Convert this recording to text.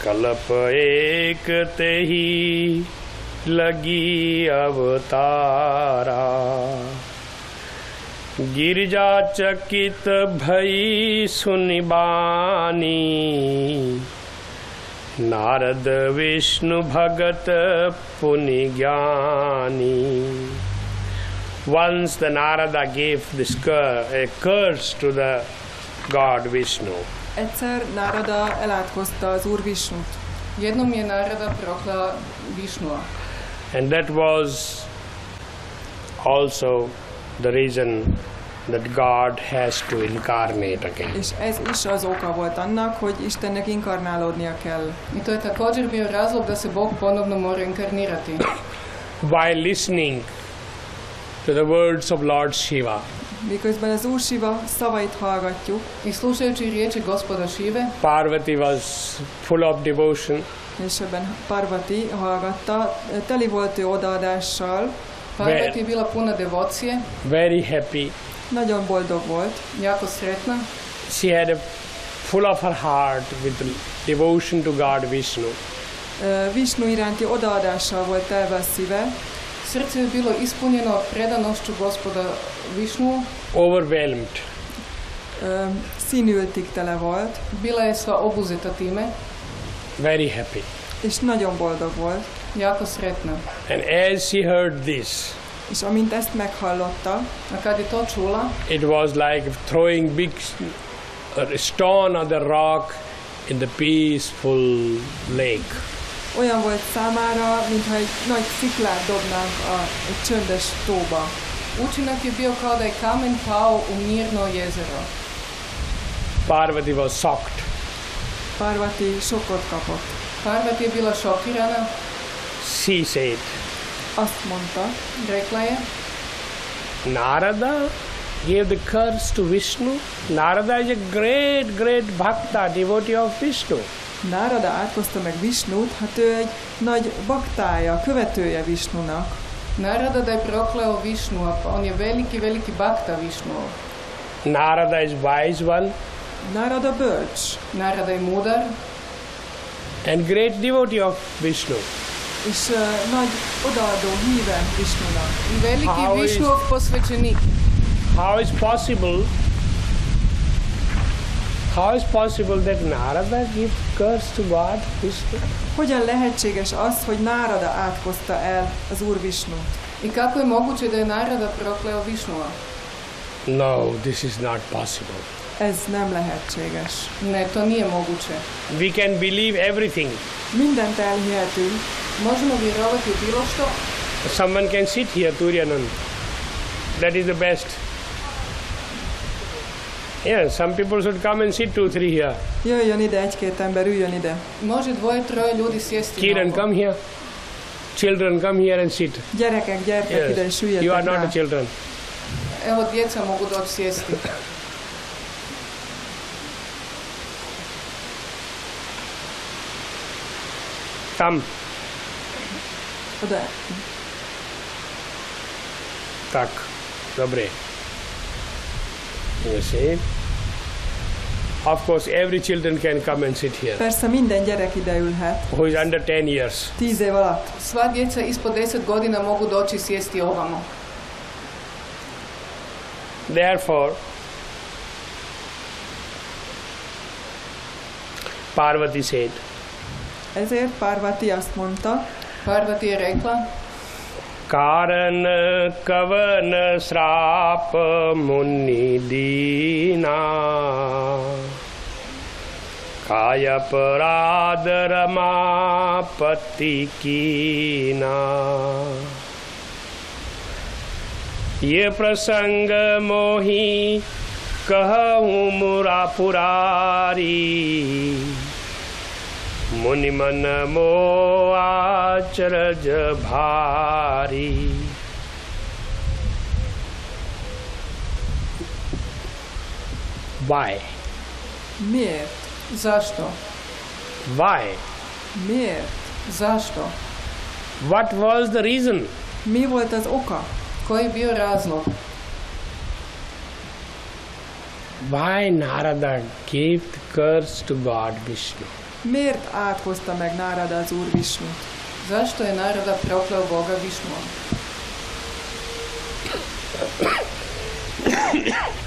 कल्प एक तेहि लगी अवतारा गिरिजा चकित भई सुनि बानी नारद विष्णु भगत पुनि ज्ञानी. Once the Narada gave this a curse to the god Vishnu. Egyszer Narada elátkozta az Úr Visnut. Jednom je Narada proklao Višnua. And that was also the reason that God has to incarnate again. És ez is az oka volt annak, hogy Istennek inkarnálódnia kell. I to je također bio razlog da se Bog ponovno mora inkarnirati. While listening to the words of Lord Shiva, miközben az Úr Shiva szavait hallgatjuk, I slušajući riječi Gospoda Šive, Parvati was full of devotion. És ebben Parvati hallgatta, teli volt ő odaadással. Parvati je bila puna devocije. Very happy. Nagyon boldog volt. Jako sretna. She had full of her heart with devotion to God Vishnu. Vishnu iránti odaadással volt telve a szíve. Srce je bilo ispunjeno predanošću Gospoda Višnuu. Overwhelmed. Színültig tele volt. Bila je sva obuzeta time. Very happy. És nagyon boldog volt. Jako sretna. And as she heard this, és amint ezt meghallotta, a kad je to čula, it was like throwing big stone on the rock in the peaceful lake. Olyan volt számára, mintha egy nagy sziklát dobnánk egy csöndes tóba. Učinak je bio kao da je kamen pao u mirno jezero. Parvati was shocked. Parvati šokot kapott. Parvati je bila šokirana. She said, azt mondta, rekla je, Narada gave the curse to Vishnu. Narada is a great bhakta, devotee of Vishnu. Narada átkozta meg Visnut, hát ő egy nagy baktája, követője Visnunak. Narada da je prokleo Višnua, pa on je veliki bakta Višnua. Narada is wise one. Narada bölcs. Narada je mudar. And great devotee of Vishnu. És nagy odaadó híve Vishnunak. Veliki Višnov posvećenik. How is possible that Narada give curse to God Vishnu? Hogyan lehetséges az, hogy Narada átkozta el az Úr Visnut? I kako je moguće da je Narada prokleo Višnua? No, this is not possible. Ez nem lehetséges. Ne, to nije moguće. We can believe everything. Mindent elhihetünk. Možemo vjerovati u bilo što. Someone can sit here, Turyanan. That is the best. Yeah, some people should come and sit 2-3 here. Jöjjön ide, egy-két ember, üljön ide. Može 2-3 ljudi sjesti. Kiran, come here. Children, come here and sit. Gyerekek, gyertek ide és üljetek You are not rá. the children. Evo, djeca mogu doći sjesti. Come. Oda. Tak, dobre. You see? Of course, every children can come and sit here. Persze minden gyerek ide ülhet. Who is under 10 years. 10 év alatt. Sva djeca ispod 10 godina mogu doći sjesti ovamo. Therefore, Parvati said, ezért Parvati azt mondta, Parvati je rekla, Karan kavan srap muni dina kaya parad rama pati kina ye prasang mohi kahu murapurari मुनि मन मोह आचरज भारी. Why? Miért? Zašto? Why? Miért? Zašto? What was the reason? Mi volt az oka? Koji je bio razlog? Why Narada gave the curse to God Vishnu? Miért átkozta meg Nárada az Úr Visnut? Zašto je Narada prokleo Boga Višnua?